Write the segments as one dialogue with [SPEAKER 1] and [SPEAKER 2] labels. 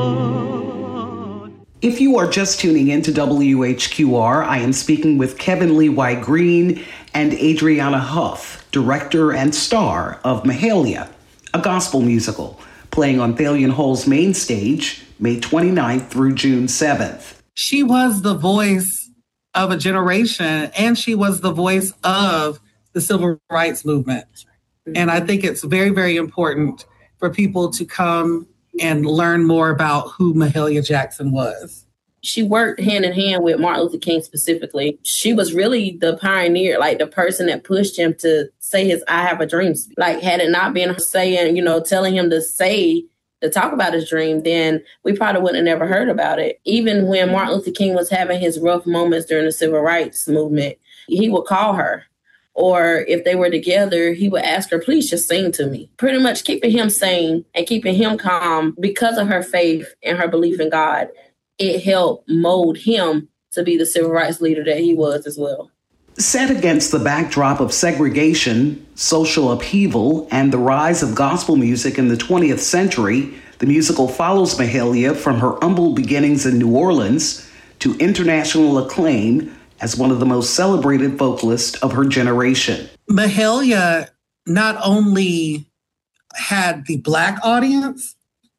[SPEAKER 1] If you are just tuning in to WHQR, I am speaking with Kevin Lee White Green and Adriana Huff, director and star of Mahalia, a gospel musical playing on Thalian Hall's main stage May 29th through June 7th.
[SPEAKER 2] She was the voice of a generation, and she was the voice of the civil rights movement. And I think it's very, very important for people to come and learn more about who Mahalia Jackson was.
[SPEAKER 3] She worked hand in hand with Martin Luther King specifically. She was really the pioneer, like the person that pushed him to say his I Have a Dream. Like, had it not been her saying, telling him to talk about his dream, then we probably wouldn't have never heard about it. Even when Martin Luther King was having his rough moments during the civil rights movement, he would call her. Or if they were together, he would ask her, please just sing to me. Pretty much keeping him sane and keeping him calm because of her faith and her belief in God. It helped mold him to be the civil rights leader that he was as well.
[SPEAKER 1] Set against the backdrop of segregation, social upheaval, and the rise of gospel music in the 20th century, the musical follows Mahalia from her humble beginnings in New Orleans to international acclaim as one of the most celebrated vocalists of her generation.
[SPEAKER 2] Mahalia not only had the Black audience,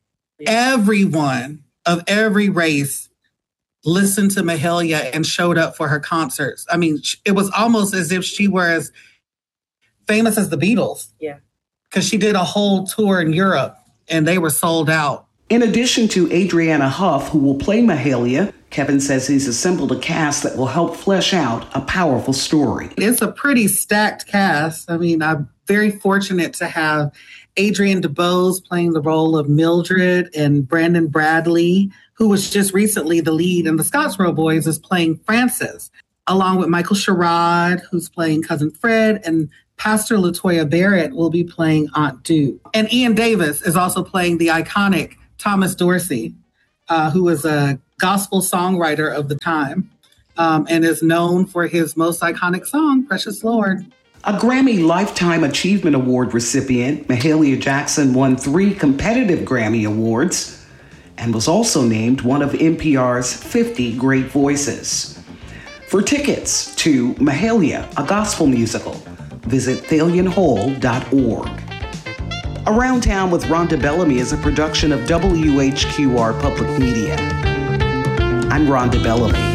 [SPEAKER 2] everyone of every race listened to Mahalia and showed up for her concerts. I mean, it was almost as if she were as famous as the Beatles.
[SPEAKER 3] Yeah.
[SPEAKER 2] Because she did a whole tour in Europe and they were sold out.
[SPEAKER 1] In addition to Adriana Huff, who will play Mahalia, Kevin says he's assembled a cast that will help flesh out a powerful story.
[SPEAKER 2] It's a pretty stacked cast. I mean, I'm very fortunate to have Adrienne DeBose playing the role of Mildred, and Brandon Bradley, who was just recently the lead in the Scottsboro Boys, is playing Francis, along with Michael Sherrod, who's playing Cousin Fred, and Pastor LaToya Barrett will be playing Aunt Du. And Ian Davis is also playing the iconic Thomas Dorsey, who was a gospel songwriter of the time and is known for his most iconic song, Precious Lord.
[SPEAKER 1] A Grammy Lifetime Achievement Award recipient, Mahalia Jackson won 3 competitive Grammy Awards and was also named one of NPR's 50 Great Voices. For tickets to Mahalia, a gospel musical, visit thalianhall.org. Around Town with Rhonda Bellamy is a production of WHQR Public Media. I'm Rhonda Bellamy.